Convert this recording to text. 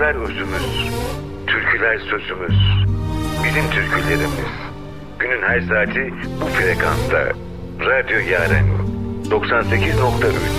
Şarkılar özümüz, türküler sözümüz. Bizim türkülerimiz. Günün her saati bu frekansta. Radyo Yaren 98.3